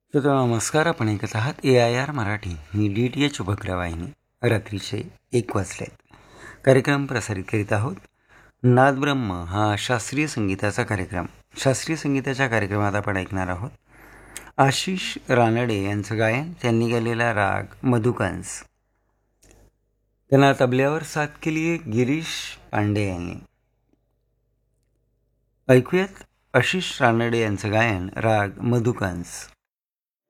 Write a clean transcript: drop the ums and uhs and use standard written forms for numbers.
तर नमस्कार, आपण ऐकत आहात AIR मराठी ही DTH उपग्रहवाहिनी. रात्रीचे 1 वाजलेत. कार्यक्रम प्रसारित करीत आहोत. नादब्रह्म हा शास्त्रीय संगीताचा कार्यक्रम. शास्त्रीय संगीताच्या कार्यक्रमात आपण ऐकणार आहोत आशिष रानडे यांचं गायन. त्यांनी गायलेला राग मधुकंस. त्यांना तबल्यावर साथ केली आहे गिरीश पांडे यांनी. ऐकूयात आशिष रानडे यांचं गायन राग मधुकंस.